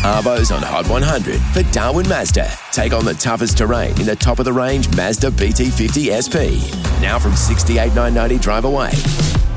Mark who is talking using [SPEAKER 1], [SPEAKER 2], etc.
[SPEAKER 1] Arvo's on Hot 100 for Darwin Mazda. Take on the toughest terrain in the top-of-the-range Mazda BT50 SP. Now from $68,990 drive away.